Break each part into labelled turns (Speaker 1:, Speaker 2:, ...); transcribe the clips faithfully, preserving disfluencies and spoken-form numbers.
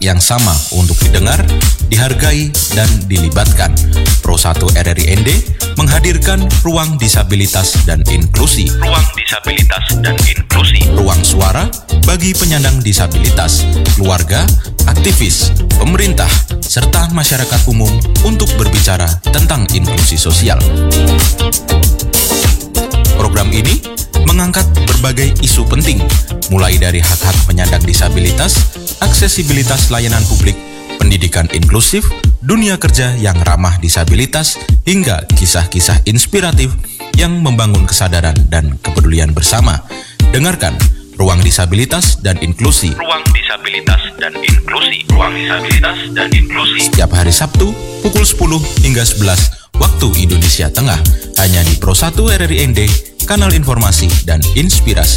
Speaker 1: yang sama untuk didengar, dihargai, dan dilibatkan. Pro satu R R I N D menghadirkan ruang disabilitas dan inklusi. Ruang disabilitas dan inklusi. Ruang suara bagi penyandang disabilitas, keluarga, aktivis, pemerintah, serta masyarakat umum untuk berbicara tentang inklusi sosial. Program ini mengangkat berbagai isu penting, mulai dari hak-hak penyandang disabilitas, aksesibilitas layanan publik, pendidikan inklusif, dunia kerja yang ramah disabilitas, hingga kisah-kisah inspiratif yang membangun kesadaran dan kepedulian bersama. Dengarkan Ruang Disabilitas dan Inklusi. Ruang Disabilitas dan Inklusi. Ruang Disabilitas dan Inklusi. Setiap hari Sabtu pukul sepuluh hingga sebelas waktu Indonesia Tengah, hanya di Pro satu R R I N D, kanal informasi dan inspirasi.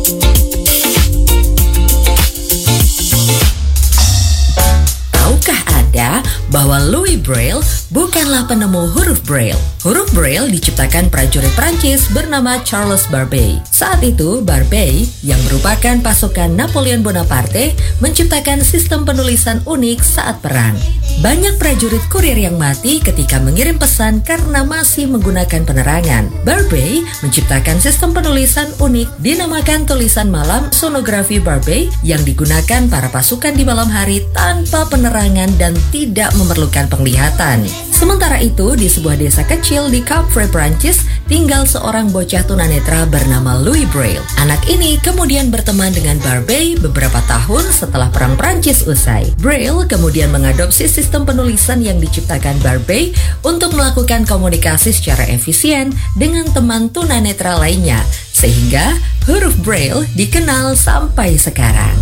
Speaker 2: Tahukah Anda bahwa Louis Braille bukanlah penemu huruf Braille? Huruf Braille diciptakan prajurit Prancis bernama Charles Barbey. Saat itu, Barbey, yang merupakan pasukan Napoleon Bonaparte, menciptakan sistem penulisan unik saat perang. Banyak prajurit kurir yang mati ketika mengirim pesan karena masih menggunakan penerangan. Barbey menciptakan sistem penulisan unik dinamakan tulisan malam sonografi Barbey yang digunakan para pasukan di malam hari tanpa penerangan dan tidak memerlukan penglihatan. Sementara itu, di sebuah desa kecil di Capre, Prancis, tinggal seorang bocah tunanetra bernama Louis Braille. Anak ini kemudian berteman dengan Barbey beberapa tahun setelah Perang Prancis usai. Braille kemudian mengadopsi sistem penulisan yang diciptakan Barbey untuk melakukan komunikasi secara efisien dengan teman tunanetra lainnya, sehingga huruf Braille dikenal sampai sekarang.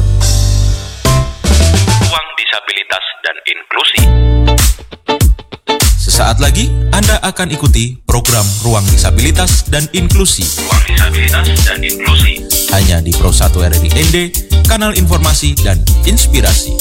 Speaker 1: Ruang Disabilitas dan Inklusi. Sesaat lagi Anda akan ikuti program Ruang Disabilitas dan Inklusi. Ruang Disabilitas dan Inklusi. Hanya di Pro satu R R I N D, kanal informasi dan inspirasi.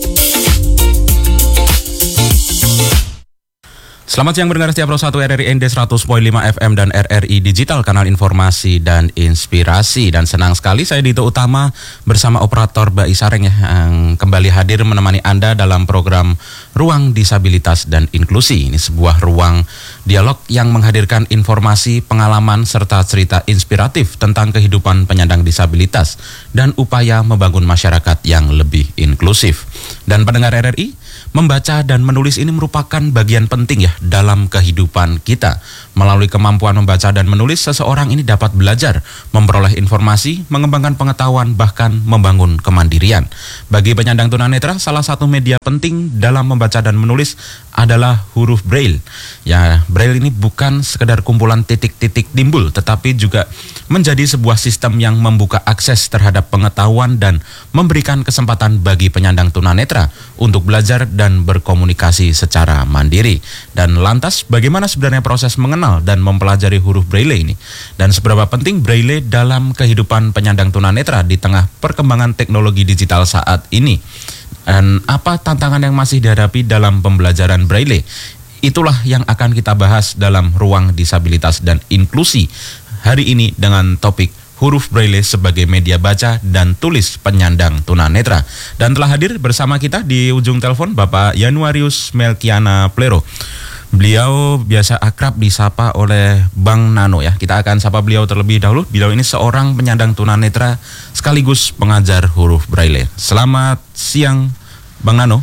Speaker 1: Selamat siang pendengar setia Pro satu R R I N D seratus koma lima F M dan R R I Digital, kanal informasi dan inspirasi. Dan senang sekali saya Dito Utama bersama operator Mbak Isareng ya, yang kembali hadir menemani Anda dalam program Ruang Disabilitas dan Inklusi. Ini sebuah ruang dialog yang menghadirkan informasi, pengalaman, serta cerita inspiratif tentang kehidupan penyandang disabilitas dan upaya membangun masyarakat yang lebih inklusif. Dan pendengar R R I, membaca dan menulis ini merupakan bagian penting ya dalam kehidupan kita. Melalui kemampuan membaca dan menulis, seseorang ini dapat belajar, memperoleh informasi, mengembangkan pengetahuan, bahkan membangun kemandirian. Bagi penyandang tunanetra, salah satu media penting dalam membaca dan menulis adalah huruf Braille. Ya, Braille ini bukan sekedar kumpulan titik-titik timbul, tetapi juga menjadi sebuah sistem yang membuka akses terhadap pengetahuan dan memberikan kesempatan bagi penyandang tunanetra untuk belajar dan berkomunikasi secara mandiri. Dan lantas, bagaimana sebenarnya proses mengenal dan mempelajari huruf Braille ini? Dan seberapa penting Braille dalam kehidupan penyandang tunanetra di tengah perkembangan teknologi digital saat ini? Dan apa tantangan yang masih dihadapi dalam pembelajaran Braille? Itulah yang akan kita bahas dalam Ruang Disabilitas dan Inklusi hari ini dengan topik huruf Braille sebagai media baca dan tulis penyandang tunanetra. Dan telah hadir bersama kita di ujung telepon Bapak Januarius Melkiana Plero. Beliau biasa akrab disapa oleh Bang Nano ya. Kita akan sapa beliau terlebih dahulu. Beliau ini seorang penyandang tunanetra sekaligus pengajar huruf Braille. Selamat siang Bang Nano.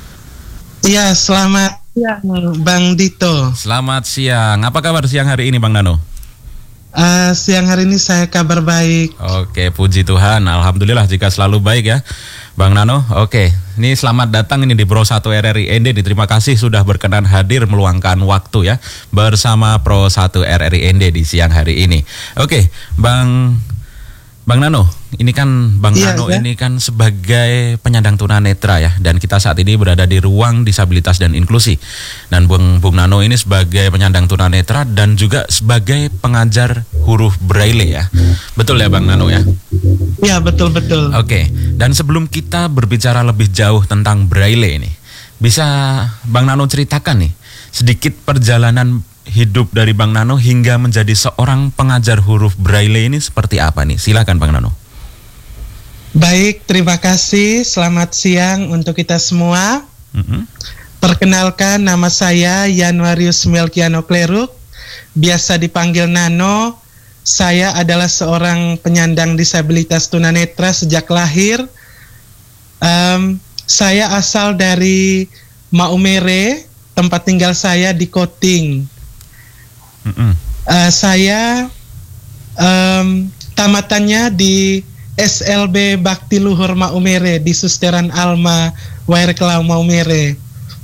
Speaker 3: Iya, selamat siang Bang Dito.
Speaker 1: Selamat siang. Apa kabar siang hari ini Bang Nano?
Speaker 3: Uh, siang hari ini saya kabar baik.
Speaker 1: Oke, puji Tuhan. Alhamdulillah jika selalu baik ya Bang Nano. Oke, ini selamat datang ini di Pro satu R R I N D. Terima kasih sudah berkenan hadir meluangkan waktu ya bersama Pro satu R R I N D di siang hari ini. Oke, Bang Bang Nano, ini kan Bang
Speaker 3: iya,
Speaker 1: Nano
Speaker 3: ya?
Speaker 1: ini kan sebagai penyandang tunanetra ya, dan kita saat ini berada di Ruang Disabilitas dan Inklusi. Dan Bung, Bung Nano ini sebagai penyandang tunanetra dan juga sebagai pengajar huruf Braille ya. Betul ya Bang Nano ya?
Speaker 3: Iya, betul-betul.
Speaker 1: Oke, dan sebelum kita berbicara lebih jauh tentang Braille ini, bisa Bang Nano ceritakan nih sedikit perjalanan hidup dari Bang Nano hingga menjadi seorang pengajar huruf Braille ini seperti apa nih? Silakan Bang Nano.
Speaker 3: Baik, terima kasih. Selamat siang untuk kita semua.
Speaker 1: Mm-hmm.
Speaker 3: Perkenalkan, nama saya Yanuarius Melkiano Kleruk, biasa dipanggil Nano. Saya adalah seorang penyandang disabilitas tunanetra sejak lahir. Um, saya asal dari Maumere, tempat tinggal saya di Koting.
Speaker 1: Mm-hmm.
Speaker 3: Uh, saya um, tamatannya di S L B Bakti Luhur Maumere di Susteran Alma Wairkelau Maumere.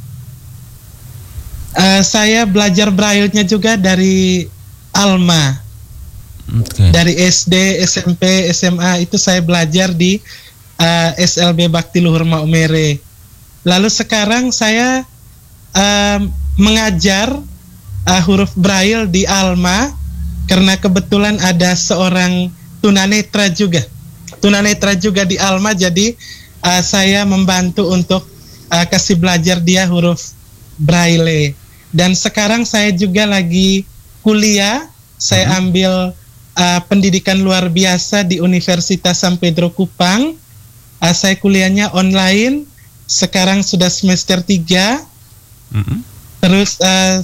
Speaker 3: Uh, saya belajar braille-nya juga dari Alma.
Speaker 1: Okay.
Speaker 3: Dari S D, S M P, S M A itu saya belajar di uh, S L B Bakti Luhur Maumere. Lalu sekarang saya uh, mengajar uh, huruf braille di Alma karena kebetulan ada seorang tunanetra juga. Tunanetra juga di Alma, jadi uh, saya membantu untuk uh, kasih belajar dia huruf braille. Dan sekarang saya juga lagi kuliah, saya hmm. ambil uh, pendidikan luar biasa di Universitas San Pedro Kupang. Uh, saya kuliahnya online, sekarang sudah semester tiga. Hmm. Terus uh,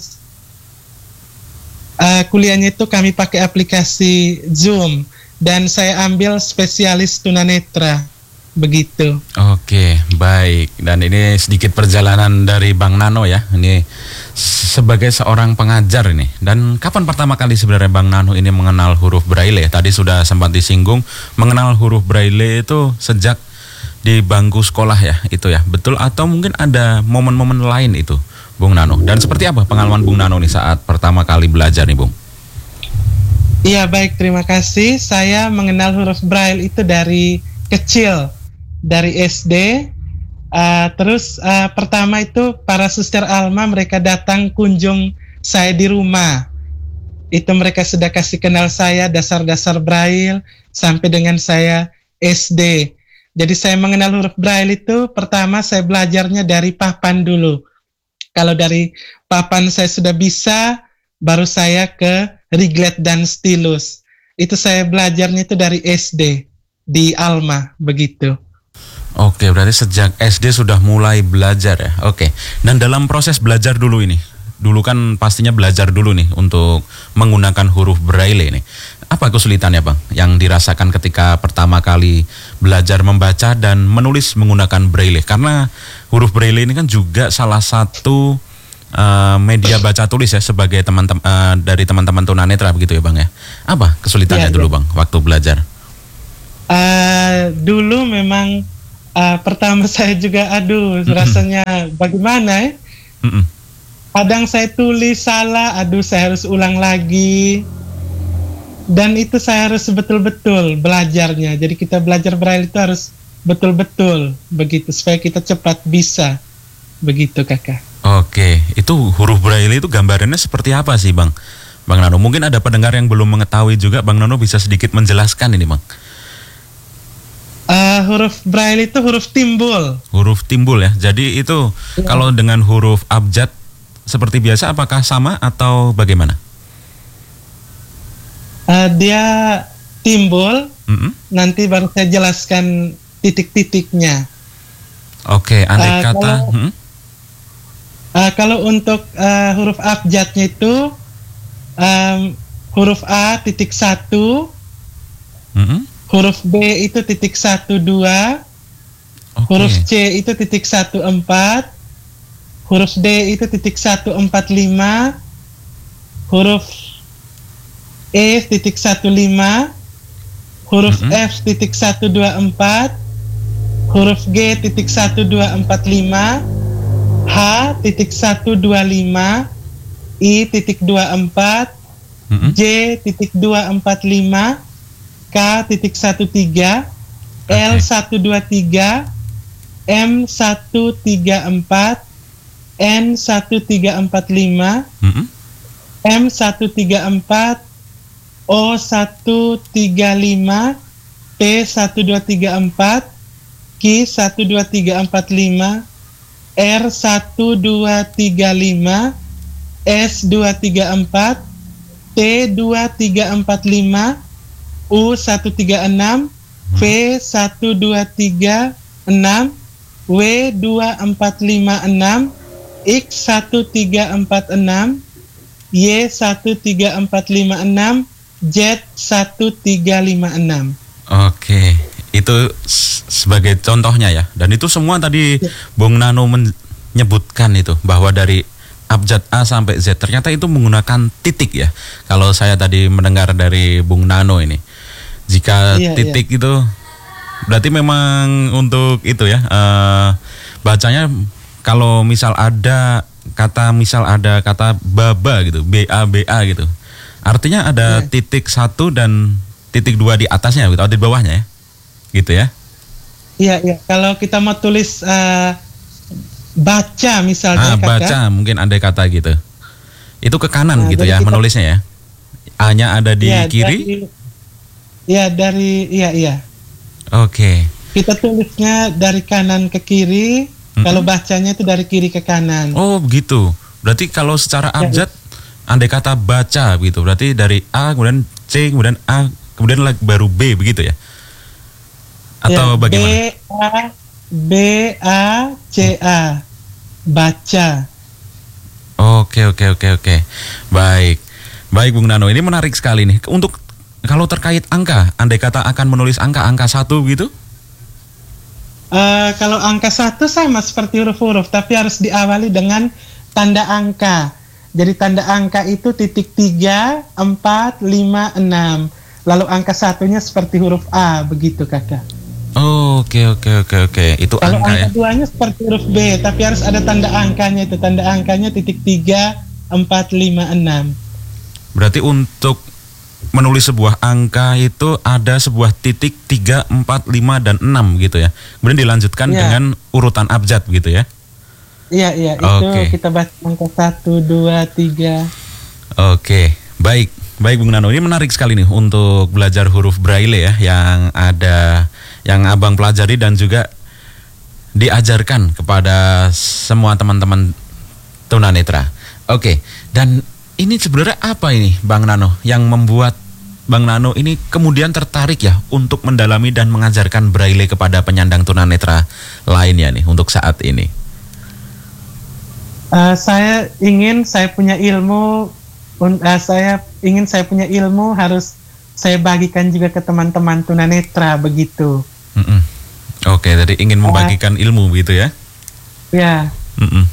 Speaker 3: uh, kuliahnya itu kami pakai aplikasi Zoom. Dan saya ambil spesialis tunanetra, begitu.
Speaker 1: Oke, baik. Dan ini sedikit perjalanan dari Bang Nano ya. Ini sebagai seorang pengajar ini. Dan kapan pertama kali sebenarnya Bang Nano ini mengenal huruf braille? Tadi sudah sempat disinggung, mengenal huruf braille itu sejak di bangku sekolah ya, itu ya. Betul atau mungkin ada momen-momen lain itu, Bung Nano? Dan seperti apa pengalaman Bung Nano nih saat pertama kali belajar nih, Bung?
Speaker 3: Iya, baik, terima kasih. Saya mengenal huruf braille itu dari kecil, dari S D. Uh, terus uh, pertama itu para suster Alma, mereka datang kunjung saya di rumah. Itu mereka sudah kasih kenal saya dasar-dasar braille sampai dengan saya S D. Jadi saya mengenal huruf braille itu pertama saya belajarnya dari papan dulu. Kalau dari papan saya sudah bisa, baru saya ke Riglet dan Stilus. Itu saya belajarnya itu dari S D di Alma, begitu.
Speaker 1: Oke, berarti sejak S D sudah mulai belajar ya. Oke. Dan dalam proses belajar dulu ini, dulu kan pastinya belajar dulu nih untuk menggunakan huruf braille ini. Apa kesulitannya, Bang, yang dirasakan ketika pertama kali belajar membaca dan menulis menggunakan braille? Karena huruf braille ini kan juga salah satu Uh, media baca tulis ya sebagai teman-teman uh, dari teman-teman tunanetra begitu ya, Bang ya. Apa kesulitannya ya, dulu ya. Bang waktu belajar?
Speaker 3: Uh, dulu memang uh, pertama saya juga aduh mm-mm. rasanya bagaimana ya? Mm-mm. Kadang saya tulis salah, aduh saya harus ulang lagi. Dan itu saya harus betul-betul belajarnya. Jadi kita belajar braille itu harus betul-betul begitu supaya kita cepat bisa. Begitu, Kakak.
Speaker 1: Oke, itu huruf braille itu gambarannya seperti apa sih, Bang? Bang Nano, mungkin ada pendengar yang belum mengetahui juga, Bang Nano bisa sedikit menjelaskan ini, Bang.
Speaker 3: Uh, huruf braille itu huruf timbul.
Speaker 1: Huruf timbul ya. Jadi itu ya. Kalau dengan huruf abjad seperti biasa, apakah sama atau bagaimana?
Speaker 3: Uh, dia timbul. Mm-hmm. Nanti baru saya jelaskan titik-titiknya.
Speaker 1: Oke, andai
Speaker 3: uh,
Speaker 1: kata.
Speaker 3: Kalau,
Speaker 1: hmm?
Speaker 3: uh, kalau untuk uh, huruf abjadnya itu um, huruf A titik satu. Mm-hmm. Huruf B itu titik satu dua, okay. Huruf C itu titik satu empat, huruf D itu titik satu empat lima, huruf E titik satu lima, huruf mm-hmm. F titik satu dua empat, huruf G titik satu dua empat lima, H titik satu dua lima, I titik dua empat, mm-hmm. J titik dua empat lima, K titik satu tiga, L satu dua tiga, M satu tiga empat, N satu tiga empat lima, mm-hmm. M satu tiga empat, O satu tiga lima, P satu dua tiga empat, Q satu dua tiga empat lima, R satu dua tiga lima, S dua tiga empat, T dua tiga empat lima, U satu tiga enam, V satu dua tiga enam, W dua empat lima enam, X satu tiga empat enam, Y satu tiga empat lima enam, Z satu tiga lima enam.
Speaker 1: Oke, itu sebagai contohnya ya. Dan itu semua tadi ya. Bung Nano menyebutkan itu bahwa dari abjad A sampai Z ternyata itu menggunakan titik ya. Kalau saya tadi mendengar dari Bung Nano ini, jika ya, titik ya. Itu berarti memang untuk itu ya, uh, bacanya kalau misal ada kata misal ada kata baba gitu, B A B A gitu, artinya ada ya. Titik satu dan titik dua di atasnya gitu, atau di bawahnya ya, gitu ya?
Speaker 3: Iya iya. Kalau kita mau tulis uh, baca misalnya,
Speaker 1: ah, baca mungkin andai kata gitu, itu ke kanan nah, gitu ya kita, menulisnya ya, A-nya ada di ya, kiri. Iya dari, iya iya.
Speaker 3: Okay.
Speaker 1: Oke.
Speaker 3: Kita tulisnya dari kanan ke kiri, mm-hmm. Kalau bacanya itu dari kiri ke kanan.
Speaker 1: Oh begitu. Berarti kalau secara abjad, ya, andai kata baca gitu, berarti dari A kemudian C kemudian A kemudian baru B begitu ya? Atau ya, bagaimana?
Speaker 3: B A B A C A, baca.
Speaker 1: Oke oke oke oke. Baik. Baik Bung Nano, ini menarik sekali nih. Untuk kalau terkait angka, andai kata akan menulis angka angka satu gitu?
Speaker 3: Uh, kalau angka satu sama seperti huruf-huruf, tapi harus diawali dengan tanda angka. Jadi tanda angka itu titik tiga, empat, lima, enam. Lalu angka satunya seperti huruf A, begitu kakak.
Speaker 1: Oh, oke oke oke oke. Itu
Speaker 3: kalau
Speaker 1: angka,
Speaker 3: angka
Speaker 1: ya.
Speaker 3: duanya seperti huruf B, tapi harus ada tanda angkanya itu. Tanda angkanya titik tiga, empat, lima, enam.
Speaker 1: Berarti untuk menulis sebuah angka itu ada sebuah titik tiga, empat, lima, dan enam gitu ya. Kemudian dilanjutkan ya. Dengan urutan abjad gitu ya.
Speaker 3: Iya iya. Itu okay. Kita baca angka satu, dua, tiga.
Speaker 1: Oke, baik. Baik Bung Nano, ini menarik sekali nih untuk belajar huruf Braille ya, yang ada, yang abang pelajari dan juga diajarkan kepada semua teman-teman tunanetra. Oke, dan ini sebenarnya apa ini Bang Nano yang membuat Bang Nano ini kemudian tertarik ya untuk mendalami dan mengajarkan Braille kepada penyandang tunanetra lainnya nih untuk saat ini?
Speaker 3: Uh, saya ingin saya punya ilmu. Uh, saya ingin saya punya ilmu harus saya bagikan juga ke teman-teman tunanetra begitu.
Speaker 1: Mm-mm. Oke, jadi ingin membagikan uh, ilmu gitu ya?
Speaker 3: Ya.
Speaker 1: Mm-mm.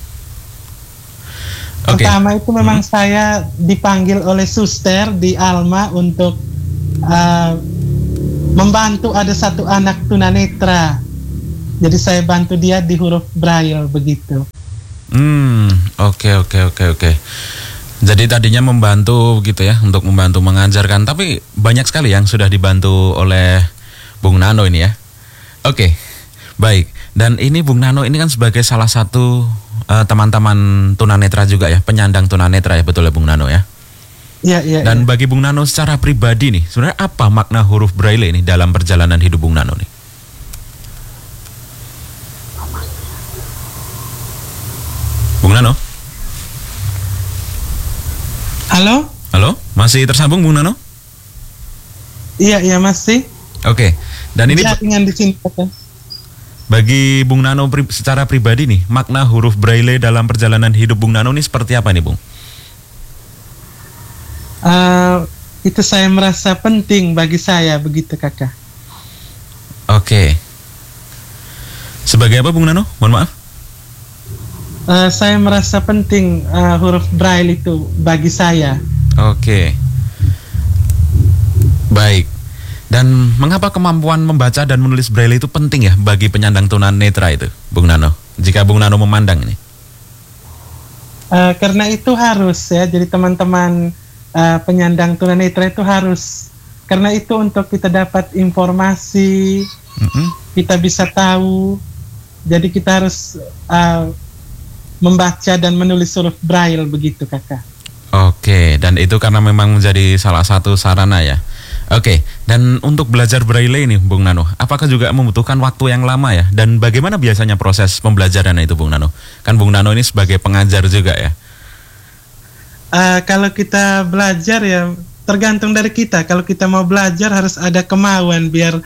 Speaker 1: Okay.
Speaker 3: Pertama itu memang
Speaker 1: mm-hmm.
Speaker 3: saya dipanggil oleh suster di Alma untuk uh, membantu ada satu anak tunanetra. Jadi saya bantu dia di huruf Braille begitu.
Speaker 1: Hmm, oke oke oke oke. Jadi tadinya membantu gitu ya, untuk membantu mengajarkan, tapi banyak sekali yang sudah dibantu oleh Bung Nano ini ya. Oke, baik. Dan ini Bung Nano ini kan sebagai salah satu uh, teman-teman tunanetra juga ya, penyandang tunanetra ya, betul ya Bung Nano ya?
Speaker 3: Iya, iya.
Speaker 1: Dan
Speaker 3: ya.
Speaker 1: Bagi Bung Nano secara pribadi nih, sebenarnya apa makna huruf Braille ini dalam perjalanan hidup Bung Nano nih? Bung Nano?
Speaker 3: Halo?
Speaker 1: Halo? Masih tersambung Bung Nano?
Speaker 3: Iya, iya masih.
Speaker 1: Oke. Dan ini
Speaker 3: dengan di sini kan.
Speaker 1: Bagi Bung Nano pri, secara pribadi nih, makna huruf Braille dalam perjalanan hidup Bung Nano ini seperti apa nih, Bung?
Speaker 3: Uh, itu saya merasa penting bagi saya, begitu kakak.
Speaker 1: Oke. Sebagai apa Bung Nano? Mohon maaf.
Speaker 3: Uh, saya merasa penting uh, huruf Braille itu bagi saya.
Speaker 1: Oke. Baik. Dan mengapa kemampuan membaca dan menulis Braille itu penting ya bagi penyandang tunanetra itu, Bung Nano? Jika Bung Nano memandang ini.
Speaker 3: Uh, karena itu harus ya. Jadi teman-teman uh, penyandang tunanetra itu harus. Karena itu untuk kita dapat informasi, mm-hmm. kita bisa tahu. Jadi kita harus uh, membaca dan menulis huruf Braille begitu kakak.
Speaker 1: Oke, dan itu karena memang menjadi salah satu sarana ya. Oke, dan untuk belajar Braille ini Bung Nano, apakah juga membutuhkan waktu yang lama ya? Dan bagaimana biasanya proses pembelajaran itu Bung Nano? Kan Bung Nano ini sebagai pengajar juga ya.
Speaker 3: Uh, kalau kita belajar ya tergantung dari kita. Kalau kita mau belajar harus ada kemauan biar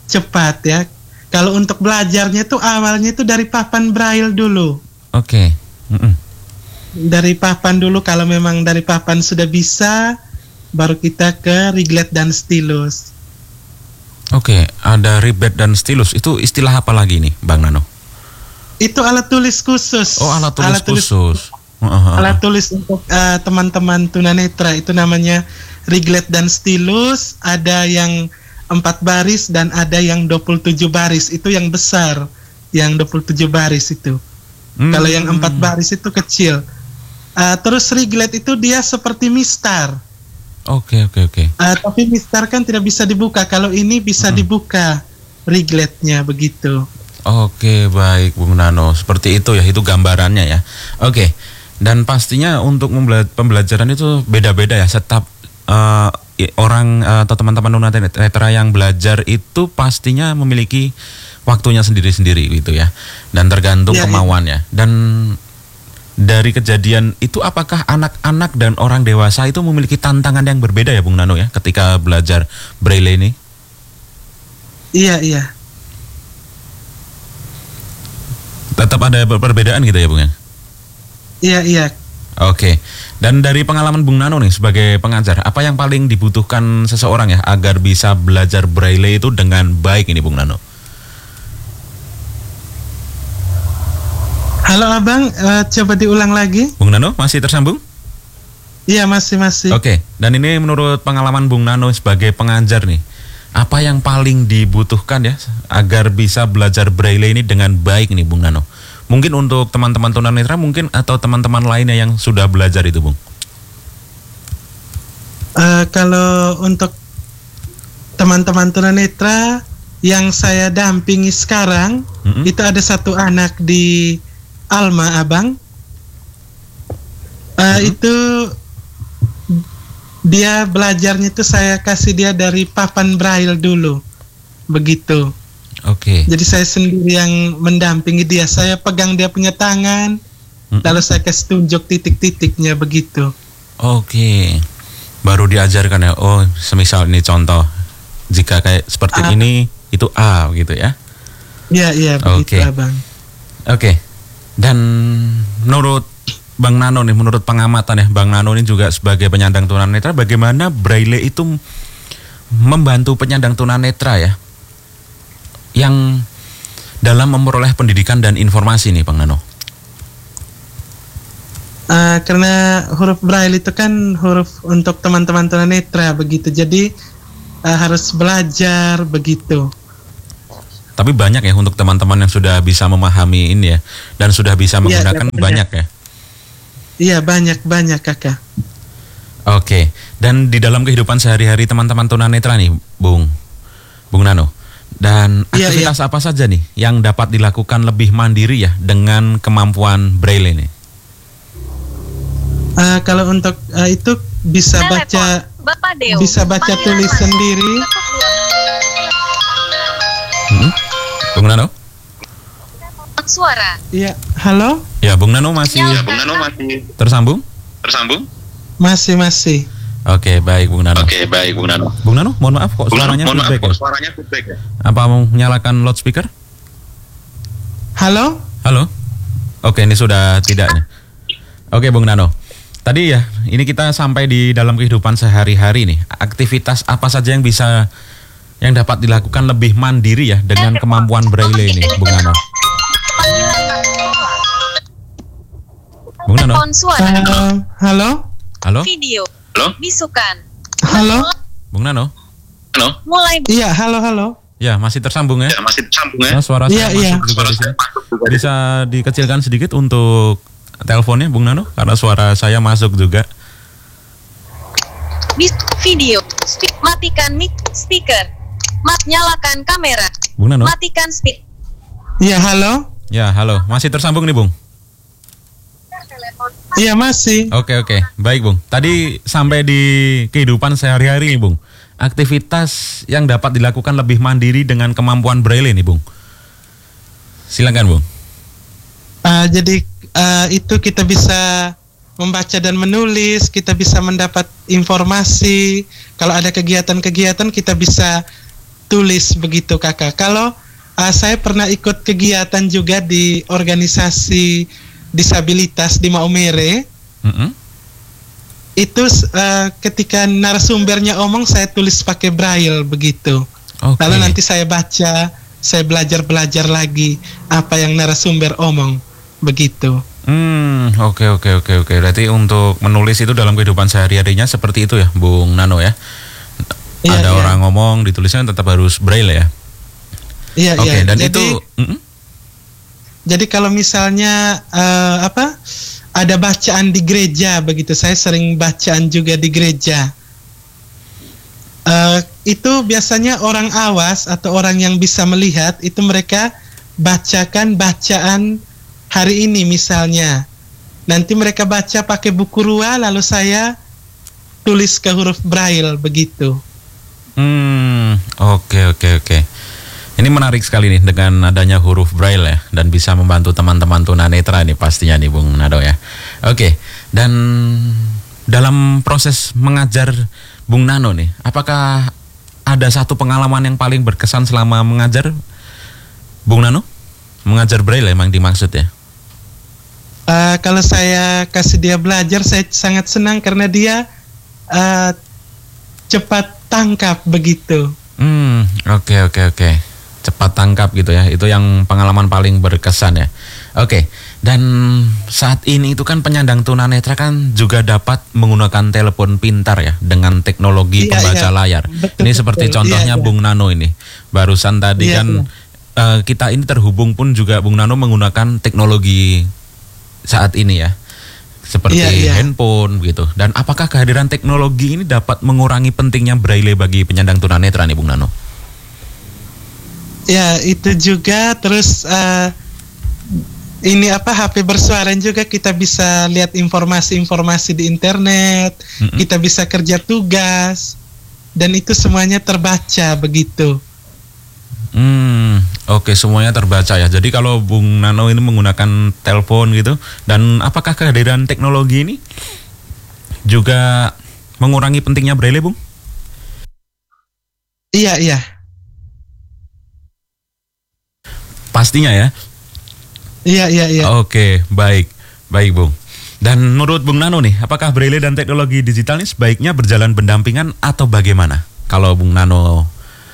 Speaker 3: cepat ya. Kalau untuk belajarnya tuh awalnya tuh dari papan braille dulu.
Speaker 1: Oke. Okay. Mm-mm.
Speaker 3: Dari papan dulu, kalau memang dari papan sudah bisa, baru kita ke Riglet dan stylus.
Speaker 1: Oke, okay, ada Riglet dan stylus. Itu istilah apa lagi nih, Bang Nano?
Speaker 3: Itu alat tulis khusus.
Speaker 1: Oh, alat tulis
Speaker 3: alat tulis
Speaker 1: khusus.
Speaker 3: Alat tulis untuk uh, teman-teman tunanetra itu namanya Riglet dan stylus. Ada yang empat baris dan ada yang dua puluh tujuh baris. Itu yang besar, yang dua puluh tujuh baris itu. Hmm. Kalau yang empat baris itu kecil. Uh, terus Riglet itu dia seperti mistar.
Speaker 1: Oke, okay, oke, okay, oke. Okay.
Speaker 3: Uh, tapi mistar kan tidak bisa dibuka. Kalau ini bisa hmm. dibuka Rigletnya begitu.
Speaker 1: Oke, okay, baik Bung Nano. Seperti itu ya, itu gambarannya ya. Oke. Okay. Dan pastinya untuk membela- pembelajaran itu beda-beda ya. Setiap uh, orang uh, atau teman-teman tunanetra yang belajar itu pastinya memiliki waktunya sendiri-sendiri gitu ya. Dan tergantung ya, kemauannya. Ya. Dan dari kejadian itu, apakah anak-anak dan orang dewasa itu memiliki tantangan yang berbeda ya Bung Nano ya ketika belajar Braille ini?
Speaker 3: Iya, iya.
Speaker 1: Tetap ada perbedaan gitu ya Bung ya?
Speaker 3: Iya, iya.
Speaker 1: Oke. Dan dari pengalaman Bung Nano nih sebagai pengajar, apa yang paling dibutuhkan seseorang ya agar bisa belajar Braille itu dengan baik ini Bung Nano?
Speaker 3: Halo Abang, uh, coba diulang lagi.
Speaker 1: Bung Nano masih tersambung?
Speaker 3: Iya, masih masih.
Speaker 1: Oke, dan ini menurut pengalaman Bung Nano sebagai pengajar nih, apa yang paling dibutuhkan ya agar bisa belajar Braille ini dengan baik nih Bung Nano? Mungkin untuk teman-teman tunanetra mungkin atau teman-teman lainnya yang sudah belajar itu Bung?
Speaker 3: Uh, kalau untuk teman-teman tunanetra yang saya dampingi sekarang, mm-hmm. itu ada satu anak di Alma, Abang. Uh, mm-hmm. Itu dia belajarnya itu saya kasih dia dari papan braille dulu, begitu.
Speaker 1: Oke. Okay.
Speaker 3: Jadi saya sendiri yang mendampingi dia. Saya pegang dia punya tangan, mm-hmm. lalu saya kasih tunjuk titik-titiknya begitu.
Speaker 1: Oke. Okay. Baru diajarkan ya. Oh, semisal ini contoh. Jika kayak seperti A. ini, itu A gitu ya.
Speaker 3: Iya, iya begitu okay. Abang.
Speaker 1: Oke. Okay. Dan menurut Bang Nano nih, menurut pengamatan ya, Bang Nano ini juga sebagai penyandang tunanetra, bagaimana Braille itu membantu penyandang tunanetra ya, yang dalam memperoleh pendidikan dan informasi nih, Bang Nano?
Speaker 3: Uh, karena huruf Braille itu kan huruf untuk teman-teman tunanetra begitu, jadi uh, harus belajar begitu. Tapi
Speaker 1: banyak ya untuk teman-teman yang sudah bisa memahami ini ya, dan sudah bisa menggunakan ya, ya, banyak ya.
Speaker 3: Iya, banyak-banyak kakak.
Speaker 1: Oke, dan di dalam kehidupan sehari-hari teman-teman tunanetra nih, Bung, Bung Nano, dan aktivitas ya, ya. apa saja nih yang dapat dilakukan lebih mandiri ya dengan kemampuan Braille ini?
Speaker 3: Uh, kalau untuk uh, itu bisa Telepon. baca, bisa baca tulis sendiri.
Speaker 1: Hmm? Bung Nano?
Speaker 4: Suara.
Speaker 3: Iya, halo?
Speaker 1: Ya, Bung Nano masih
Speaker 4: ya, Bung Nano masih
Speaker 1: tersambung?
Speaker 4: Tersambung?
Speaker 3: Masih, masih.
Speaker 1: Oke, baik Bung Nano.
Speaker 4: Oke, baik Bung Nano.
Speaker 1: Bung Nano, mohon maaf kok
Speaker 4: Bung
Speaker 1: suaranya
Speaker 4: Nano,
Speaker 1: feedback
Speaker 4: maaf,
Speaker 1: ya?
Speaker 4: Suaranya feedback ya?
Speaker 1: Apa mau menyalakan loudspeaker?
Speaker 3: Halo?
Speaker 1: Halo? Oke, ini sudah tidak nih. Oke, Bung Nano. Tadi ya, ini kita sampai di dalam kehidupan sehari-hari nih. Aktivitas apa saja yang bisa yang dapat dilakukan lebih mandiri ya dengan kemampuan Braille ini, Bung Nano? Bung Nano.
Speaker 3: Uh, halo?
Speaker 1: Halo?
Speaker 4: Video. Halo? Bisukan.
Speaker 3: Halo?
Speaker 1: Bung Nano.
Speaker 4: Halo?
Speaker 3: Mulai. Iya, halo, halo.
Speaker 1: Ya, masih tersambung ya?
Speaker 4: Ya, masih tersambung ya?
Speaker 1: Nah, suara
Speaker 3: iya,
Speaker 1: saya
Speaker 3: iya.
Speaker 1: masuk juga di sini. Bisa dikecilkan sedikit untuk teleponnya, Bung Nano, karena suara saya masuk juga.
Speaker 4: Video. Sp- matikan mic speaker. Mat nyalakan kamera.
Speaker 1: Bung Nano.
Speaker 4: Matikan speak.
Speaker 3: Iya, halo.
Speaker 1: Ya, halo. Masih tersambung nih, Bung?
Speaker 3: Iya, masih.
Speaker 1: Oke, oke. Baik, Bung. Tadi sampai di kehidupan sehari-hari nih, Bung. Aktivitas yang dapat dilakukan lebih mandiri dengan kemampuan Braille nih, Bung. Silakan, Bung.
Speaker 3: Uh, jadi uh, itu kita bisa membaca dan menulis, kita bisa mendapat informasi. Kalau ada kegiatan-kegiatan kita bisa tulis begitu kakak. Kalau uh, saya pernah ikut kegiatan juga di organisasi disabilitas di Maumere. Mm-hmm. Itu uh, ketika narasumbernya omong saya tulis pakai braille begitu. Okay. Lalu nanti saya baca, saya belajar-belajar lagi apa yang narasumber omong begitu.
Speaker 1: Hmm, oke oke oke oke. Berarti untuk menulis itu dalam kehidupan sehari-harinya seperti itu ya, Bung Nano ya. Iya, ada iya. orang ngomong ditulisnya tetap harus braille ya.
Speaker 3: Iya
Speaker 1: oke,
Speaker 3: iya.
Speaker 1: dan
Speaker 3: jadi,
Speaker 1: itu mm-mm.
Speaker 3: Jadi kalau misalnya uh, apa? Ada bacaan di gereja begitu. Saya sering bacaan juga di gereja. Uh, itu biasanya orang awas atau orang yang bisa melihat itu mereka bacakan bacaan hari ini misalnya. Nanti mereka baca pakai buku rua, lalu saya tulis ke huruf braille begitu.
Speaker 1: Hmm, oke okay, oke okay, oke. Okay. Ini menarik sekali nih dengan adanya huruf braille ya, dan bisa membantu teman-teman tunanetra nih pastinya nih Bung Nado ya. Oke, okay. Dan dalam proses mengajar Bung Nano nih, apakah ada satu pengalaman yang paling berkesan selama mengajar Bung Nano? Mengajar braille emang dimaksud ya?
Speaker 3: Uh, kalau saya kasih dia belajar, saya sangat senang karena dia uh, cepat tangkap begitu.
Speaker 1: Hmm, oke okay, oke okay, oke. Okay. Cepat tangkap gitu ya. Itu yang pengalaman paling berkesan ya. Oke. Okay. Dan saat ini itu kan penyandang tunanetra kan juga dapat menggunakan telepon pintar ya dengan teknologi iya, pembaca iya. layar. Betul, ini seperti betul. contohnya iya, iya. Bung Nano ini. Barusan tadi iya, kan iya. Uh, kita ini terhubung pun juga Bung Nano menggunakan teknologi saat ini ya, seperti iya, iya. handphone gitu. Dan apakah kehadiran teknologi ini dapat mengurangi pentingnya braille bagi penyandang tunanetra nih Bung Nano?
Speaker 3: Ya itu juga. Terus uh, ini apa H P bersuara juga, kita bisa lihat informasi-informasi di internet, mm-hmm. kita bisa kerja tugas, dan itu semuanya terbaca begitu.
Speaker 1: Hmm, oke okay, semuanya terbaca ya. Jadi kalau Bung Nano ini menggunakan telepon gitu, dan apakah kehadiran teknologi ini juga mengurangi pentingnya braille, Bung?
Speaker 3: Iya, iya.
Speaker 1: Pastinya ya?
Speaker 3: Iya, iya, iya.
Speaker 1: Oke, baik. Baik, Bung. Dan menurut Bung Nano nih, apakah braille dan teknologi digital ini sebaiknya berjalan berdampingan atau bagaimana? Kalau Bung Nano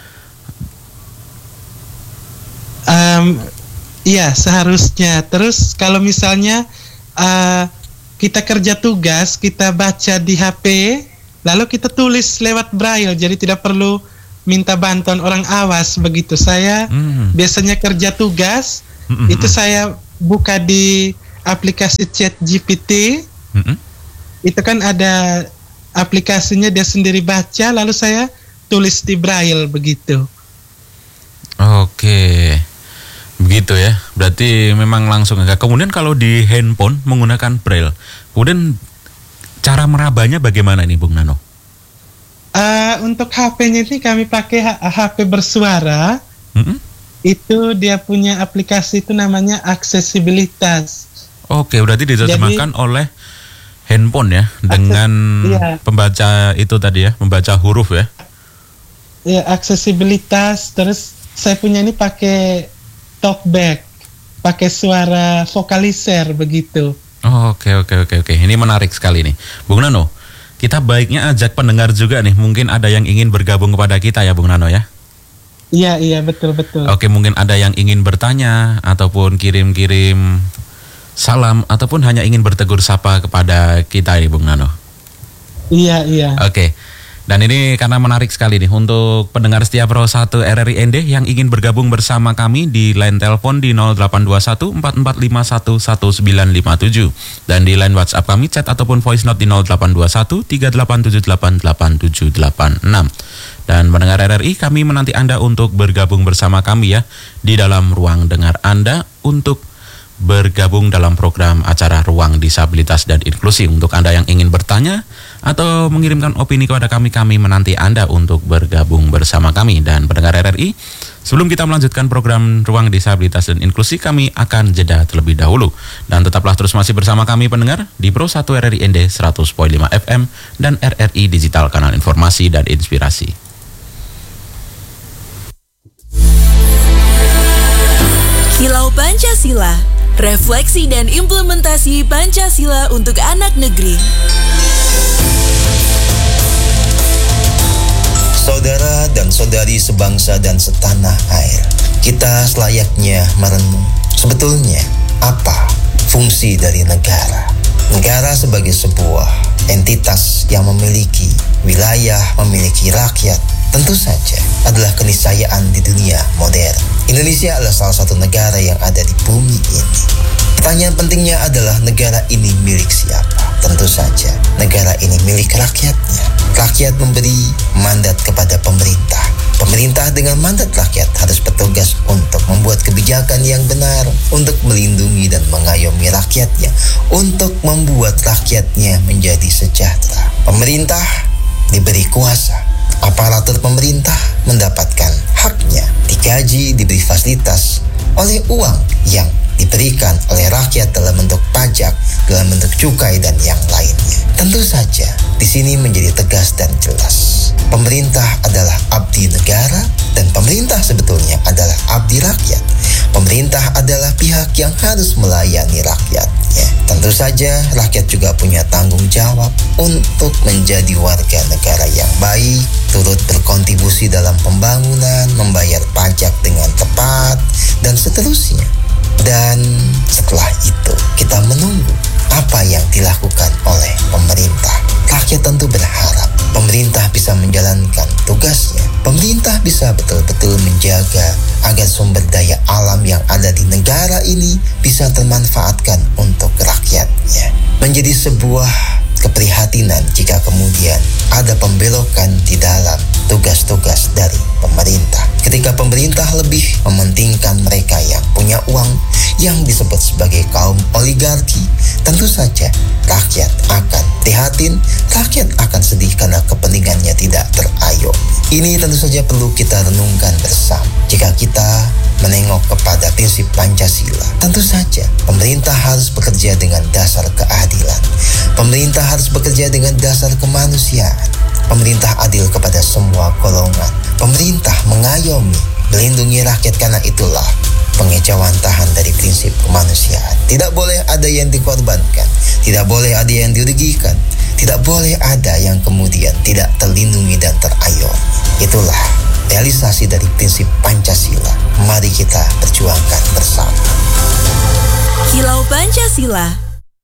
Speaker 3: Um, iya seharusnya. Terus kalau misalnya uh, kita kerja tugas, kita baca di H P, lalu kita tulis lewat braille, jadi tidak perlu minta bantuan orang awas begitu. Saya mm. biasanya kerja tugas, mm-hmm. itu saya buka di aplikasi Chat G P T, mm-hmm. itu kan ada aplikasinya, dia sendiri baca, lalu saya tulis di braille begitu.
Speaker 1: Oke. Begitu ya, berarti memang langsung enggak. Kemudian kalau di handphone menggunakan braille, kemudian cara merabanya bagaimana nih Bung Nano?
Speaker 3: Uh, untuk H P-nya ini kami pakai H P bersuara. Mm-hmm. Itu dia punya aplikasi itu namanya aksesibilitas.
Speaker 1: Oke, berarti diterjemahkan Jadi, oleh handphone ya, akses, dengan iya. pembaca itu tadi ya, membaca huruf ya.
Speaker 3: Ya, aksesibilitas. Terus saya punya ini pakai talkback, pakai suara vokalizer begitu.
Speaker 1: Oh, oke oke oke oke. Ini menarik sekali nih, Bung Nano. Kita baiknya ajak pendengar juga nih. Mungkin ada yang ingin bergabung kepada kita ya, Bung Nano ya.
Speaker 3: Iya iya betul betul.
Speaker 1: Oke, mungkin ada yang ingin bertanya ataupun kirim-kirim salam ataupun hanya ingin bertegur sapa kepada kita nih, Bung Nano.
Speaker 3: Iya iya.
Speaker 1: Oke. Dan ini karena menarik sekali nih untuk pendengar setia Pro satu R R I N D yang ingin bergabung bersama kami di line telepon di nol delapan dua satu empat empat lima satu satu sembilan lima tujuh dan di line WhatsApp kami chat ataupun voice note di nol delapan dua satu tiga delapan tujuh delapan delapan tujuh delapan enam. Dan pendengar R R I, kami menanti Anda untuk bergabung bersama kami ya di dalam ruang dengar Anda untuk bergabung dalam program acara Ruang Disabilitas dan Inklusi. Untuk Anda yang ingin bertanya atau mengirimkan opini kepada kami, kami menanti Anda untuk bergabung bersama kami. Dan pendengar R R I, sebelum kita melanjutkan program Ruang Disabilitas dan Inklusi, kami akan jeda terlebih dahulu. Dan tetaplah terus masih bersama kami pendengar di Pro satu R R I N D seratus koma lima F M dan R R I Digital Kanal Informasi dan Inspirasi.
Speaker 5: Kilau Pancasila, refleksi dan implementasi Pancasila untuk anak negeri.
Speaker 6: Saudara dan saudari sebangsa dan setanah air, kita selayaknya merenung sebetulnya apa fungsi dari negara. Negara sebagai sebuah entitas yang memiliki wilayah, memiliki rakyat, tentu saja adalah keniscayaan di dunia modern. Indonesia adalah salah satu negara yang ada di bumi ini. Pertanyaan pentingnya adalah negara ini milik siapa? Tentu saja negara ini milik rakyatnya. Rakyat memberi mandat kepada pemerintah. Pemerintah dengan mandat rakyat harus bertugas untuk membuat kebijakan yang benar, untuk melindungi dan mengayomi rakyatnya, untuk membuat rakyatnya menjadi sejahtera. Pemerintah diberi kuasa, aparatur pemerintah mendapatkan haknya, digaji, diberi fasilitas oleh uang yang diberikan oleh rakyat dalam bentuk pajak, dalam bentuk cukai dan yang lainnya. Tentu saja di sini menjadi tegas dan jelas. Pemerintah adalah abdi negara dan pemerintah sebetulnya adalah abdi rakyat. Pemerintah adalah pihak yang harus melayani rakyatnya. Tentu saja rakyat juga punya tanggung jawab untuk menjadi warga negara yang baik, turut berkontribusi dalam pembangunan, membayar pajak dengan tepat, dan seterusnya. Dan setelah itu kita menunggu apa yang dilakukan oleh pemerintah. Rakyat tentu berharap pemerintah bisa menjalankan tugasnya. Pemerintah bisa betul-betul menjaga agar sumber daya alam yang ada di negara ini bisa termanfaatkan untuk rakyatnya. Menjadi sebuah keprihatinan jika kemudian ada pembelokan di dalam tugas-tugas dari pemerintah. Ketika pemerintah lebih mementingkan mereka yang punya uang, yang disebut sebagai kaum oligarki, tentu saja rakyat akan prihatin, rakyat akan sedih karena kepentingannya tidak terayomi. Ini tentu saja perlu kita renungkan bersama. Jika kita menengok kepada prinsip Pancasila, tentu saja pemerintah harus bekerja dengan dasar keadilan. Pemerintah harus bekerja dengan dasar kemanusiaan. Pemerintah adil kepada semua golongan. Pemerintah mengayomi, melindungi rakyat, karena itulah pengejawantahan dari prinsip kemanusiaan. Tidak boleh ada yang dikorbankan, tidak boleh ada yang dirugikan, tidak boleh ada yang kemudian tidak terlindungi dan terayomi. Itulah realisasi dari prinsip Pancasila. Mari kita perjuangkan bersama.
Speaker 5: Kilau Pancasila.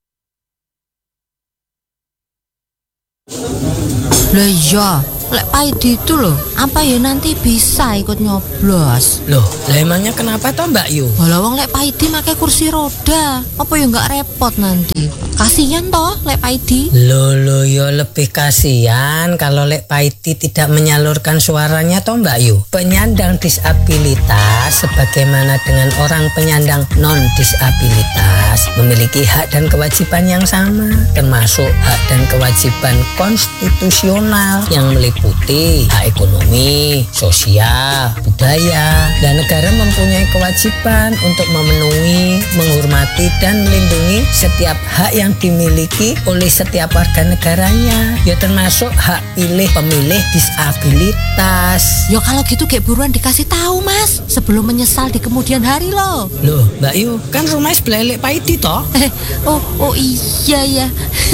Speaker 7: Lah iya, lek Paidi itu loh, apa ya nanti bisa ikut nyoblos?
Speaker 8: Loh, lah emangnya kenapa toh Mbak Yu?
Speaker 7: Lah wong lek Paidi pakai kursi roda, apa ya nggak repot nanti? Kasihan toh lek Paidi.
Speaker 8: Loh, loh ya lebih kasihan kalau lek Paidi tidak menyalurkan suaranya toh Mbak Yu. Penyandang disabilitas sebagaimana dengan orang penyandang non disabilitas memiliki hak dan kewajiban yang sama, termasuk hak dan kewajiban konstitusional yang meliputi hak ekonomi, sosial, budaya, dan negara mempunyai kewajiban untuk memenuhi, menghormati, dan melindungi setiap hak yang dimiliki oleh setiap warga negaranya, ya termasuk hak pilih pemilih disabilitas.
Speaker 7: Ya kalau gitu kayak buruan dikasih tahu Mas, sebelum menyesal di kemudian hari loh.
Speaker 8: Loh Mbak Yu, kan rumah sebelah lek Paidi toh?
Speaker 7: oh, oh iya ya.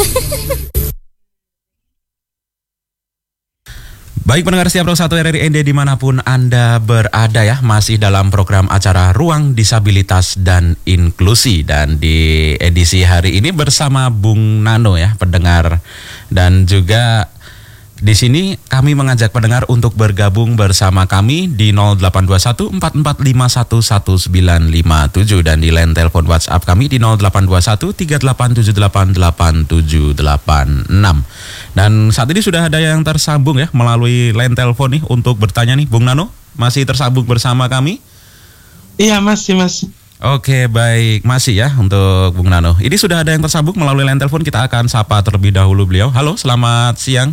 Speaker 1: Baik pendengar setiap satu R R I N D dimanapun Anda berada ya, masih dalam program acara Ruang Disabilitas dan Inklusi. Dan di edisi hari ini bersama Bung Nano ya pendengar. Dan juga di sini kami mengajak pendengar untuk bergabung bersama kami di nol delapan dua satu empat empat lima satu satu sembilan lima tujuh dan di line telepon WhatsApp kami di nol delapan dua satu tiga delapan tujuh delapan delapan tujuh delapan enam. Dan saat ini sudah ada yang tersambung ya melalui line telepon nih untuk bertanya nih Bung Nano, masih tersambung bersama kami?
Speaker 3: Iya masih mas.
Speaker 1: Oke baik, masih ya untuk Bung Nano. Ini sudah ada yang tersambung melalui line telepon, kita akan sapa terlebih dahulu beliau. Halo, selamat siang.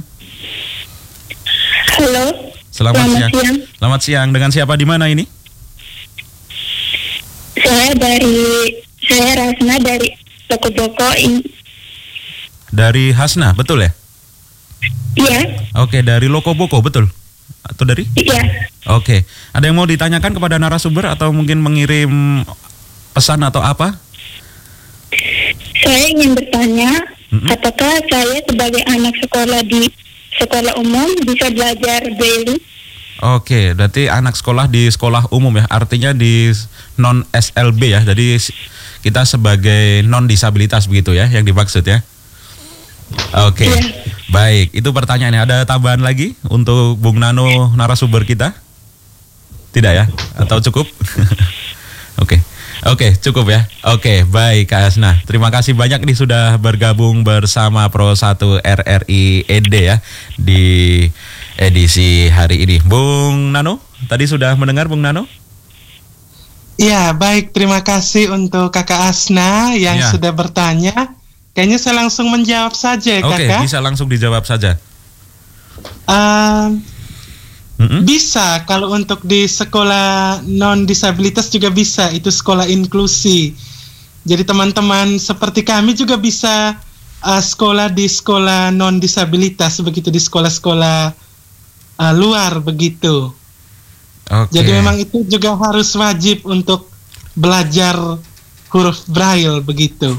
Speaker 9: Halo.
Speaker 1: Selamat, Selamat siang. siang. Selamat siang. Dengan siapa di mana ini?
Speaker 9: Saya dari saya Rasna dari Loko Boko.
Speaker 1: Dari Hasna, betul ya?
Speaker 9: Iya.
Speaker 1: Oke, dari Loko Boko, betul? Atau dari?
Speaker 9: Iya.
Speaker 1: Oke. Ada yang mau ditanyakan kepada narasumber atau mungkin mengirim pesan atau apa?
Speaker 9: Saya ingin bertanya, mm-hmm. apakah saya sebagai anak sekolah di sekolah umum bisa belajar Braille?
Speaker 1: Oke, berarti anak sekolah di sekolah umum ya, artinya di non S L B ya, jadi kita sebagai non disabilitas begitu ya, yang dimaksud ya. Oke, yeah. Baik, itu pertanyaannya. Ada tambahan lagi untuk Bung Nano narasumber kita? Tidak ya? Atau cukup? Oke. Oke, cukup ya. Oke, baik Kak Asna. Terima kasih banyak nih sudah bergabung bersama Pro satu R R I E D ya di edisi hari ini. Bung Nano, tadi sudah mendengar Bung Nano?
Speaker 3: Iya, baik. Terima kasih untuk Kakak Asna yang ya. sudah bertanya. Kayaknya saya langsung menjawab saja,
Speaker 1: Oke,
Speaker 3: Kakak.
Speaker 1: Oke, bisa langsung dijawab saja.
Speaker 3: Uh,
Speaker 1: Mm-hmm.
Speaker 3: Bisa, kalau untuk di sekolah non disabilitas juga bisa, itu sekolah inklusi. Jadi teman-teman seperti kami juga bisa uh, sekolah di sekolah non disabilitas, begitu di sekolah-sekolah uh, luar begitu.
Speaker 1: Okay.
Speaker 3: Jadi memang itu juga harus wajib untuk belajar huruf Braille begitu.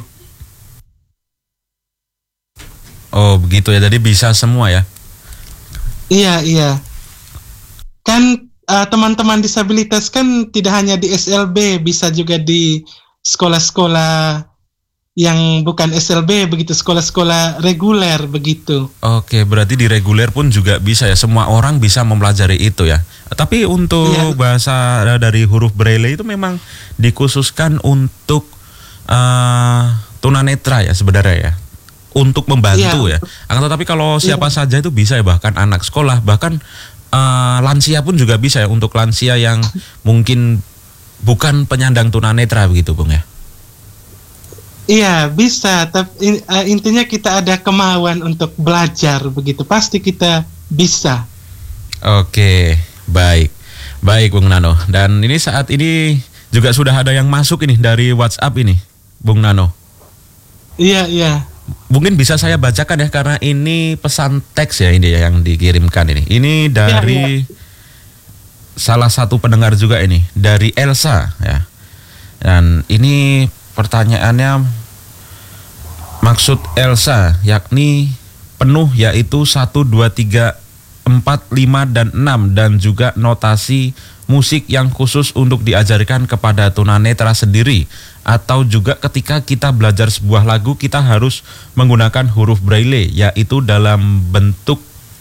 Speaker 1: Oh begitu ya, jadi bisa semua ya?
Speaker 3: Iya, iya. Kan uh, teman-teman disabilitas kan tidak hanya di S L B, bisa juga di sekolah-sekolah yang bukan S L B begitu, sekolah-sekolah reguler begitu.
Speaker 1: Oke, berarti di reguler pun juga bisa ya, semua orang bisa mempelajari itu ya. Tapi untuk ya. bahasa dari huruf Braille itu memang dikhususkan untuk uh, tunanetra ya sebenarnya ya, untuk membantu ya. ya. Akan tetapi kalau siapa ya. saja itu bisa ya, bahkan anak sekolah, bahkan Uh, lansia pun juga bisa ya, untuk lansia yang mungkin bukan penyandang tunanetra begitu Bung ya?
Speaker 3: Iya bisa, tapi uh, intinya kita ada kemauan untuk belajar begitu, pasti kita bisa.
Speaker 1: Oke, baik, baik Bung Nano. Dan ini saat ini juga sudah ada yang masuk ini dari WhatsApp ini, Bung Nano.
Speaker 3: Iya iya.
Speaker 1: Mungkin bisa saya bacakan ya, karena ini pesan teks ya ini ya yang dikirimkan ini. Ini dari ya, ya. salah satu pendengar juga ini, dari Elsa ya. Dan ini pertanyaannya, maksud Elsa yakni penuh yaitu satu, dua, tiga, empat, lima, dan enam, dan juga notasi musik yang khusus untuk diajarkan kepada tunanetra sendiri, atau juga ketika kita belajar sebuah lagu kita harus menggunakan huruf Braille, yaitu dalam bentuk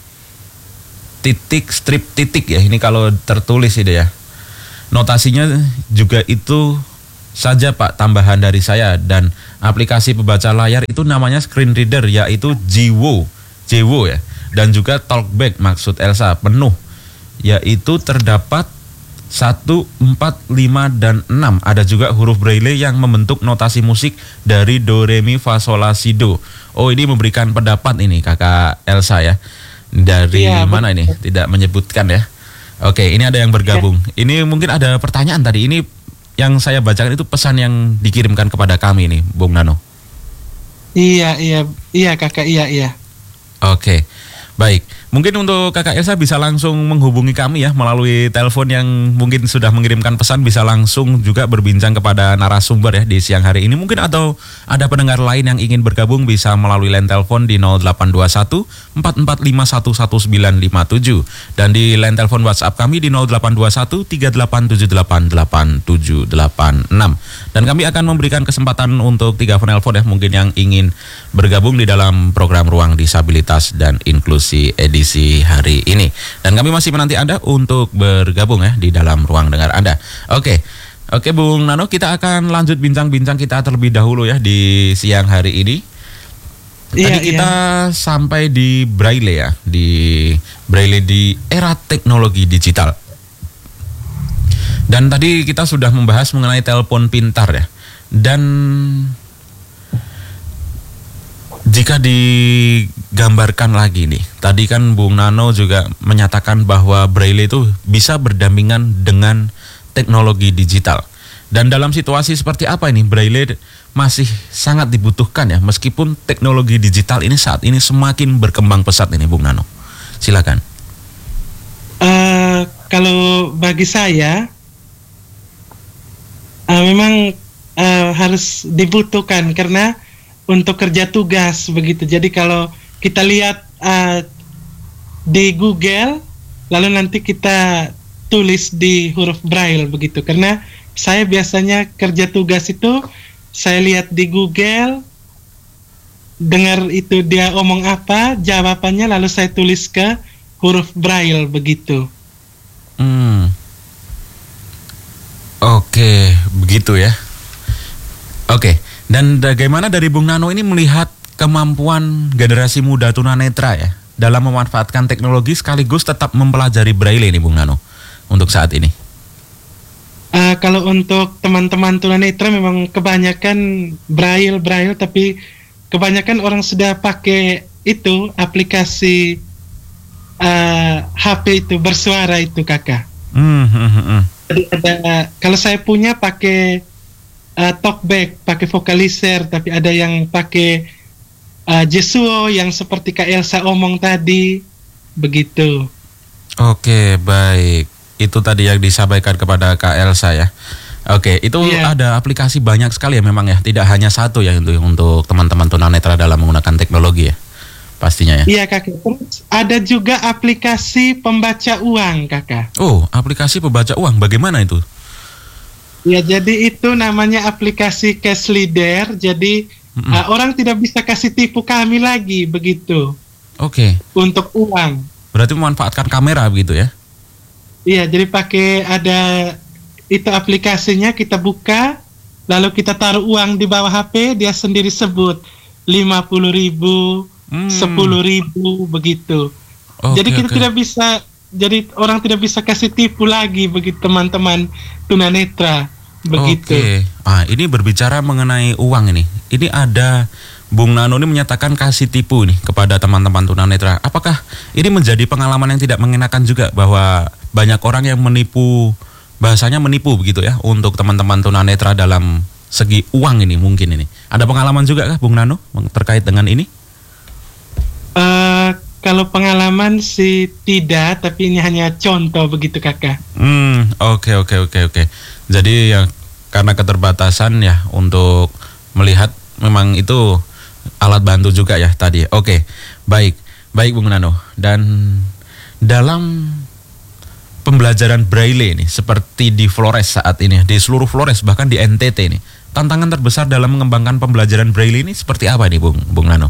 Speaker 1: titik, strip titik ya, ini kalau tertulis ini ya. Notasinya juga itu saja Pak, tambahan dari saya. Dan aplikasi pembaca layar itu namanya screen reader, yaitu Jiwo, Jiwo ya. Dan juga talkback maksud Elsa, penuh, yaitu terdapat satu, empat, lima, dan enam. Ada juga huruf Braille yang membentuk notasi musik dari do, re, mi, fa, sol, la, si, do. Oh ini memberikan pendapat ini Kakak Elsa ya. Dari ya, mana ini? Tidak menyebutkan ya. Oke, ini ada yang bergabung. Ya. Ini mungkin ada pertanyaan tadi. Ini yang saya bacakan itu pesan yang dikirimkan kepada kami nih, Bung Nano.
Speaker 3: Iya, iya, iya Kakak, iya, iya.
Speaker 1: Oke. Baik, mungkin untuk Kakak Elsa bisa langsung menghubungi kami ya melalui telepon, yang mungkin sudah mengirimkan pesan bisa langsung juga berbincang kepada narasumber ya di siang hari ini mungkin, atau ada pendengar lain yang ingin bergabung bisa melalui line telepon di nol delapan dua satu, empat empat lima satu satu sembilan lima tujuh, dan di line telepon WhatsApp kami di nol delapan dua satu, tiga delapan tujuh delapan delapan tujuh delapan enam. Dan kami akan memberikan kesempatan untuk tiga penelpon ya mungkin yang ingin bergabung di dalam program Ruang Disabilitas dan Inklusi edisi hari ini. Dan kami masih menanti Anda untuk bergabung ya di dalam ruang dengar Anda. Oke. Oke Bung Nano, kita akan lanjut bincang-bincang kita terlebih dahulu ya di siang hari ini. Tadi iya, kita iya. sampai di Braille ya, di Braille di era teknologi digital. Dan tadi kita sudah membahas mengenai telepon pintar ya. Dan jika digambarkan lagi nih, tadi kan Bung Nano juga menyatakan bahwa Braille itu bisa berdampingan dengan teknologi digital. Dan dalam situasi seperti apa ini Braille masih sangat dibutuhkan ya, meskipun teknologi digital ini saat ini semakin berkembang pesat ini Bung Nano. Silakan.
Speaker 3: Uh, kalau bagi saya, uh, memang uh, harus dibutuhkan karena untuk kerja tugas begitu. Jadi kalau kita lihat uh, di Google, lalu nanti kita tulis di huruf braille begitu. Karena saya biasanya kerja tugas itu saya lihat di Google, dengar itu dia omong apa, jawabannya lalu saya tulis ke huruf braille begitu.
Speaker 1: Hmm. Oke, begitu ya. Oke, dan bagaimana dari Bung Nano ini melihat kemampuan generasi muda tunanetra ya dalam memanfaatkan teknologi sekaligus tetap mempelajari braille ini, Bung Nano, untuk saat ini?
Speaker 3: Uh, kalau untuk teman-teman tunanetra memang kebanyakan braille braille, tapi kebanyakan orang sudah pakai itu aplikasi uh, H P itu bersuara itu kakak.
Speaker 1: Mm, mm, mm.
Speaker 3: Jadi ada, kalau saya punya pakai uh, talkback, pakai vocalizer, tapi ada yang pakai uh, Jesuo yang seperti Kak Elsa omong tadi, begitu.
Speaker 1: Oke, baik. Itu tadi yang disampaikan kepada Kak Elsa ya. Oke, itu yeah. Ada aplikasi banyak sekali ya memang ya, tidak hanya satu ya untuk untuk teman-teman tunanetra dalam menggunakan teknologi ya, pastinya ya.
Speaker 3: Iya kakak. Terus ada juga aplikasi pembaca uang kakak.
Speaker 1: Oh, aplikasi pembaca uang, bagaimana itu?
Speaker 3: Ya, jadi itu namanya aplikasi Cash Leader. Jadi mm-hmm. uh, orang tidak bisa kasih tipu kami lagi begitu.
Speaker 1: Oke. Okay.
Speaker 3: Untuk uang.
Speaker 1: Berarti memanfaatkan kamera begitu ya?
Speaker 3: Iya, jadi pakai ada itu aplikasinya, kita buka, lalu kita taruh uang di bawah H P, dia sendiri sebut lima puluh ribu, hmm. sepuluh ribu, begitu. Okay, jadi kita okay. tidak bisa, jadi orang tidak bisa kasih tipu lagi begitu teman-teman tunanetra, begitu.
Speaker 1: Oke, okay. Ah, ini berbicara mengenai uang ini, ini ada Bung Nano ini menyatakan kasih tipu nih kepada teman-teman tunanetra. Apakah ini menjadi pengalaman yang tidak mengenakan juga bahwa banyak orang yang menipu, bahasanya menipu begitu ya untuk teman-teman tunanetra dalam segi uang ini mungkin ini. Ada pengalaman juga kah Bung Nano terkait dengan ini?
Speaker 3: Uh, kalau pengalaman sih tidak, tapi ini hanya contoh begitu kakak.
Speaker 1: Hmm, oke okay, oke okay, oke okay, oke. Jadi ya karena keterbatasan ya untuk melihat, memang itu alat bantu juga ya tadi. Oke, baik, baik Bung Nano. Dan dalam pembelajaran braille ini seperti di Flores saat ini, di seluruh Flores bahkan di N T T ini, tantangan terbesar dalam mengembangkan pembelajaran braille ini seperti apa nih Bung Bung Nano?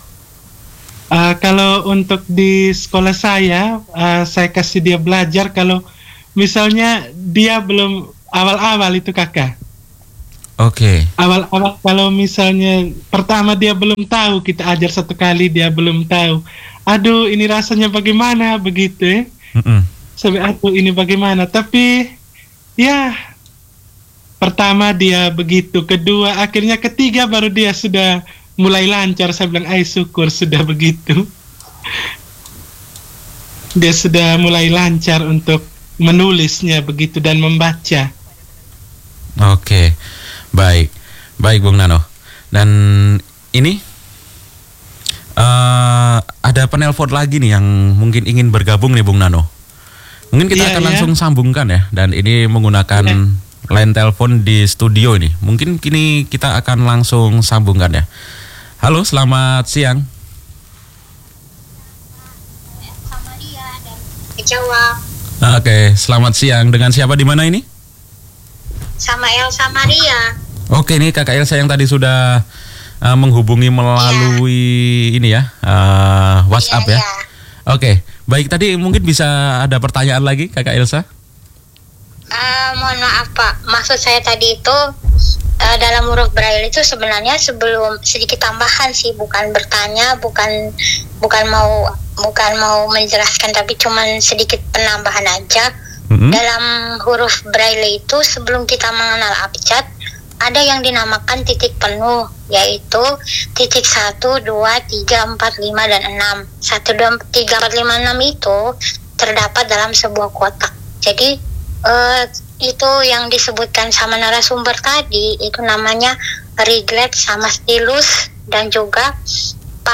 Speaker 3: Uh, kalau untuk di sekolah saya, uh, saya kasih dia belajar kalau misalnya dia belum awal-awal itu kakak.
Speaker 1: Oke. Okay.
Speaker 3: Awal-awal kalau misalnya pertama dia belum tahu, kita ajar satu kali dia belum tahu. Aduh, ini rasanya bagaimana begitu ya? Mm-mm. Sampai aduh ini bagaimana? Tapi ya pertama dia begitu, kedua, akhirnya ketiga baru dia sudah mulai lancar. Saya bilang, ay syukur sudah begitu. Dia sudah mulai lancar untuk menulisnya begitu dan membaca.
Speaker 1: Oke. Okay. Baik, baik Bung Nano. Dan ini uh, ada penelpon lagi nih yang mungkin ingin bergabung nih Bung Nano. Mungkin kita yeah, akan yeah. langsung sambungkan ya. Dan ini menggunakan yeah. line telepon di studio ini. Mungkin kini kita akan langsung sambungkan ya. Halo, selamat siang.
Speaker 10: Sama dia dan dijawab.
Speaker 1: Oke, okay, selamat siang. Dengan siapa di mana ini?
Speaker 10: Sama Elsa Maria.
Speaker 1: Oke, nih Kakak Elsa yang tadi sudah uh, menghubungi melalui ya. ini ya, uh, WhatsApp ya. ya. Oke, baik, tadi mungkin bisa ada pertanyaan lagi Kakak Elsa?
Speaker 10: Uh, mohon maaf Pak, maksud saya tadi itu uh, dalam huruf braille itu sebenarnya sebelum sedikit tambahan sih, bukan bertanya, bukan bukan mau bukan mau menjelaskan, tapi cuman sedikit penambahan aja. Mm-hmm. Dalam huruf braille itu sebelum kita mengenal abjad, ada yang dinamakan titik penuh, yaitu titik satu, dua, tiga, empat, lima, dan enam. satu, dua, tiga, empat, lima, enam itu terdapat dalam sebuah kotak. Jadi uh, itu yang disebutkan sama narasumber tadi, itu namanya reglet sama stilus, dan juga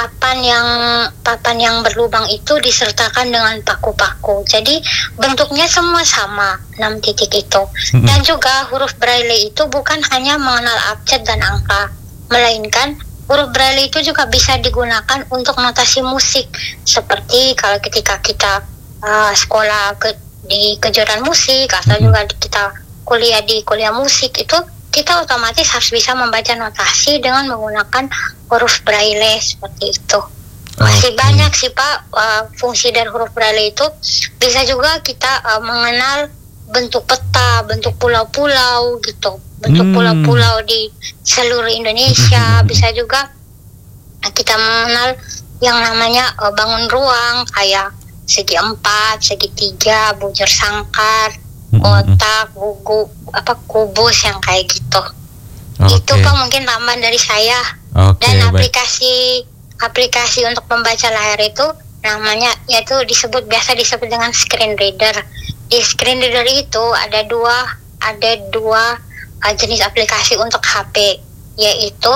Speaker 10: papan yang papan yang berlubang itu disertakan dengan paku-paku. Jadi bentuknya semua sama, enam titik itu. Mm-hmm. Dan juga huruf Braille itu bukan hanya mengenal abjad dan angka, melainkan huruf Braille itu juga bisa digunakan untuk notasi musik. Seperti kalau ketika kita uh, sekolah ke, di kejuaraan musik atau mm-hmm. juga kita kuliah di kuliah musik, itu kita otomatis harus bisa membaca notasi dengan menggunakan huruf Braille seperti itu. Masih okay. banyak sih Pak uh, fungsi dari huruf Braille itu. Bisa juga kita uh, mengenal bentuk peta, bentuk pulau-pulau gitu, bentuk hmm. pulau-pulau di seluruh Indonesia. Bisa juga kita mengenal yang namanya uh, bangun ruang, kayak segi empat, segi tiga, bujur sangkar, kotak, buku, apa kubus yang kayak gitu. Okay. Itu Pak mungkin tambahan dari saya. Okay, dan aplikasi baik. aplikasi untuk membaca layar itu namanya yaitu disebut biasa disebut dengan screen reader. Di screen reader itu ada dua ada dua uh, jenis aplikasi untuk H P, yaitu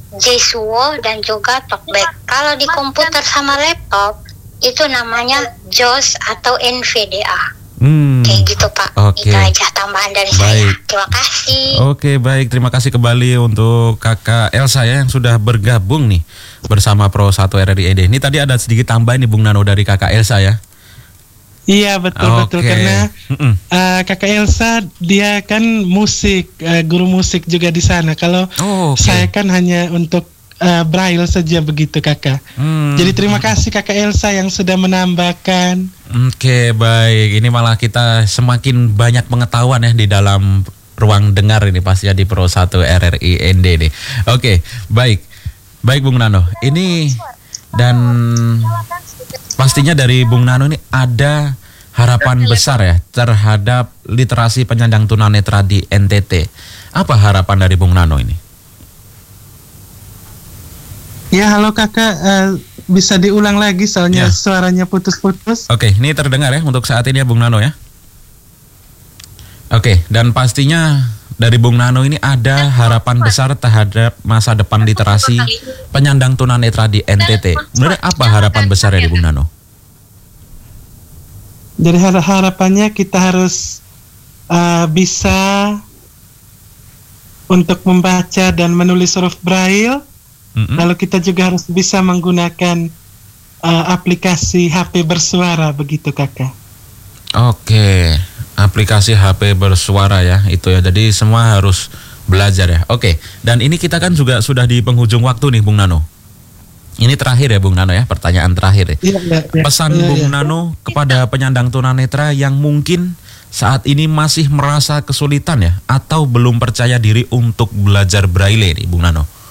Speaker 10: Jesuo dan juga Talkback. Kalau di komputer sama laptop itu namanya J O S atau N V D A. Hmm. Kayak gitu Pak. Okay. Itu aja tambahan dari baik. saya. Terima kasih.
Speaker 1: Oke okay, baik, terima kasih kembali untuk Kakak Elsa ya yang sudah bergabung nih bersama Pro satu R R I E D. Ini tadi ada sedikit tambahan nih Bung Nano dari Kakak Elsa ya.
Speaker 3: Iya betul okay. betul karena uh, Kakak Elsa dia kan musik uh, guru musik juga di sana. Kalau oh, okay. saya kan hanya untuk Uh, Braille saja begitu Kakak. Hmm. Jadi terima kasih Kakak Elsa yang sudah menambahkan.
Speaker 1: Oke okay, baik, ini malah kita semakin banyak pengetahuan ya di dalam ruang dengar ini pasti ya di Pro satu R R I E D nih. Oke okay, baik, baik Bung Nano. Ini dan pastinya dari Bung Nano ini ada harapan besar ya terhadap literasi penyandang tunanetra di N T T. Apa harapan dari Bung Nano ini?
Speaker 3: Ya halo Kakak, uh, bisa diulang lagi soalnya ya. Suaranya putus-putus.
Speaker 1: Oke, ini terdengar ya untuk saat ini ya Bung Nano ya. Oke, dan pastinya dari Bung Nano ini ada harapan besar terhadap masa depan literasi penyandang tunanetra di N T T. Sebenarnya apa harapan besar dari Bung Nano?
Speaker 3: Jadi harapannya kita harus uh, bisa untuk membaca dan menulis huruf Braille. Mm-hmm. Lalu kita juga harus bisa menggunakan uh, aplikasi H P bersuara begitu Kakak.
Speaker 1: Oke, aplikasi H P bersuara ya itu ya. Jadi semua harus belajar ya. Oke, dan ini kita kan juga sudah di penghujung waktu nih Bung Nano. Ini terakhir ya Bung Nano ya, pertanyaan terakhir ya. Iya, iya, iya. Pesan iya, iya. Bung Nano kepada penyandang tunanetra yang mungkin saat ini masih merasa kesulitan ya atau belum percaya diri untuk belajar Braille nih Bung Nano.